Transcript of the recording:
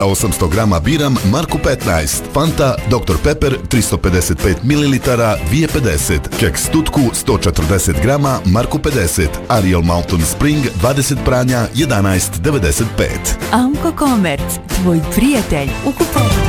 a 800 grama biram Marku 15, Fanta Dr. Pepper 355 ml 2,50, keks tutku 140 grama Marku 50, Ariel Mountain Spring 20 pranja 11,95. Amko Komerc, tvoj prijatelj u kupovini.